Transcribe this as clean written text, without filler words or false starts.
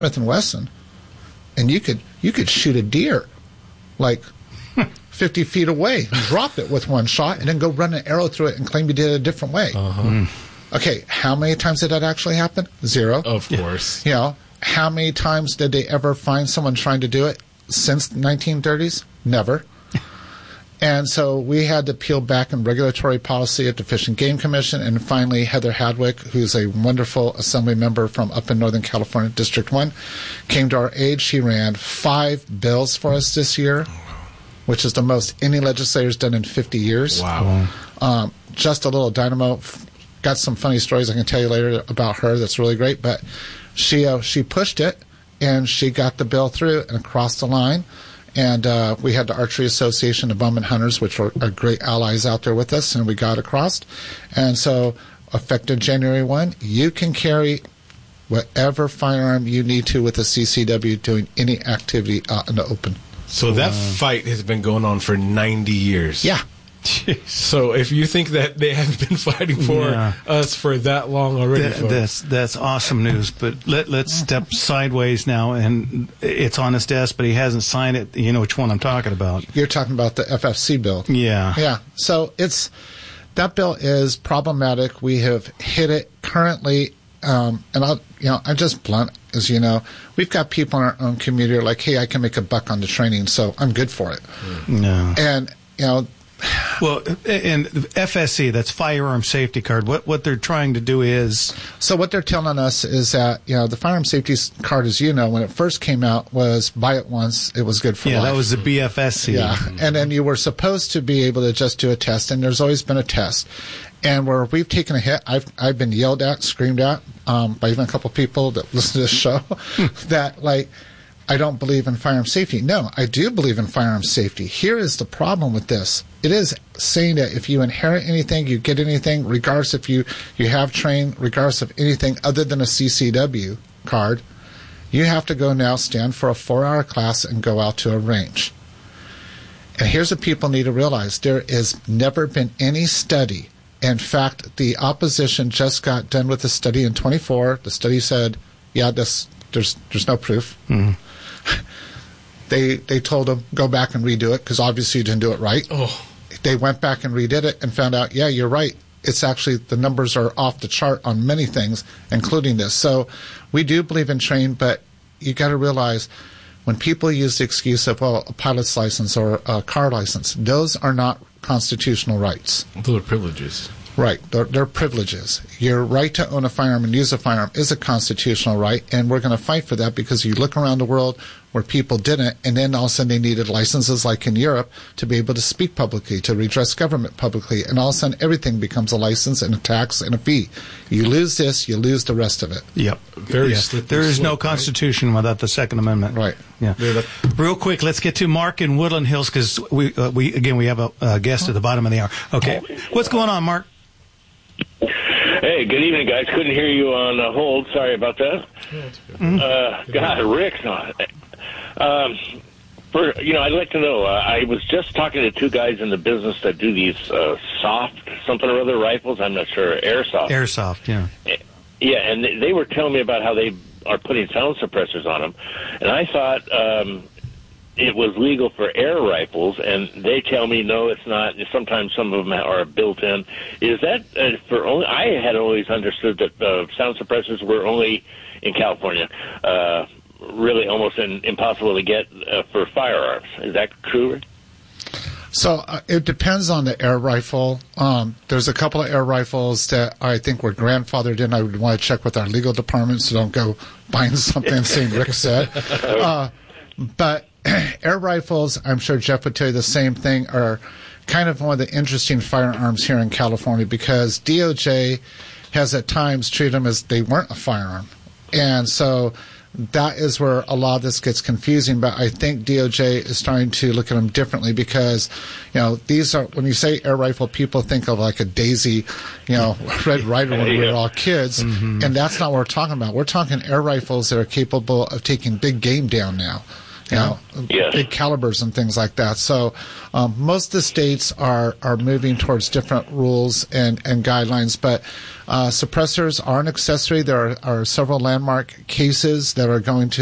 Smith & Wesson, and you could shoot a deer like 50 feet away, drop it with one shot, and then go run an arrow through it and claim you did it a different way. Okay, how many times did that actually happen? 0. Of course. You know, how many times did they ever find someone trying to do it since the 1930s? Never. And so we had to peel back in regulatory policy at the Fish and Game Commission, and finally Heather Hadwick, who's a wonderful assembly member from up in Northern California, District 1, came to our aid. She ran 5 bills for us this year, which is the most any legislator's done in 50 years. Wow. Just a little dynamo. Got some funny stories I can tell you later about her that's really great, but she pushed it, and she got the bill through and across the line. And we had the Archery Association, the Bowman Hunters, which are great allies out there with us, and we got across. And so, effective January 1, you can carry whatever firearm you need to with a CCW doing any activity out in the open. So that fight has been going on for 90 years. Yeah. So if you think that they haven't been fighting for us for that long already, that's awesome news. But let's step sideways now, and it's on his desk, but he hasn't signed it. You know which one I'm talking about. You're talking about the FFC bill. Yeah. Yeah. So that bill is problematic. We have hit it currently, and I'm just blunt, as you know. We've got people in our own community who are like, hey, I can make a buck on the training, so I'm good for it. No. And well, and FSC, that's Firearm Safety Card. What they're trying to do is... So what they're telling us is that, the Firearm Safety Card, as you know, when it first came out, was buy it once, it was good for life. Yeah, that was the BFSC. Yeah, and then you were supposed to be able to just do a test, and there's always been a test. And where we've taken a hit, I've been yelled at, screamed at by even a couple of people that listen to this show that, I don't believe in firearm safety. No, I do believe in firearm safety. Here is the problem with this. It is saying that if you inherit anything, you get anything, regardless if you have trained, regardless of anything other than a CCW card, you have to go now stand for a 4-hour class and go out to a range. And here's what people need to realize. There has never been any study. In fact, the opposition just got done with a study in 24. The study said, there's no proof. Mm-hmm. They told them, go back and redo it, because obviously you didn't do it right. Oh. They went back and redid it and found out, you're right. It's actually, the numbers are off the chart on many things, including this. So we do believe in train, but you got to realize when people use the excuse of, a pilot's license or a car license, those are not constitutional rights. Those are privileges. Right. They're privileges. Your right to own a firearm and use a firearm is a constitutional right, and we're going to fight for that because you look around the world where people didn't, and then all of a sudden they needed licenses like in Europe to be able to speak publicly, to redress government publicly, and all of a sudden everything becomes a license and a tax and a fee. You lose this, you lose the rest of it. Yep. There is no Constitution without the Second Amendment. Right. Yeah. Real quick, let's get to Mark in Woodland Hills because we have a guest at the bottom of the hour. Okay. What's going on, Mark? Hey, good evening, guys. Couldn't hear you on hold. Sorry about that. God, Rick's on. I'd like to know. I was just talking to 2 guys in the business that do these soft something or other rifles. I'm not sure. Airsoft, yeah. Yeah, and they were telling me about how they are putting sound suppressors on them. And I thought it was legal for air rifles, and they tell me, no, it's not. Sometimes some of them are built in. Is that for only? I had always understood that sound suppressors were only in California. Really almost impossible to get for firearms. Is that true? So it depends on the air rifle. There's a couple of air rifles that I think were grandfathered in. I would want to check with our legal department, so don't go buying something saying Rick said. But air rifles, I'm sure Jeff would tell you the same thing, are kind of one of the interesting firearms here in California because DOJ has at times treated them as they weren't a firearm. And so that is where a lot of this gets confusing, but I think DOJ is starting to look at them differently because, these are, when you say air rifle, people think of like a Daisy, Red Ryder when we were all kids, and that's not what we're talking about. We're talking air rifles that are capable of taking big game down now. big calibers and things like that. So most of the states are moving towards different rules and guidelines, but suppressors are an accessory. There are several landmark cases that are going to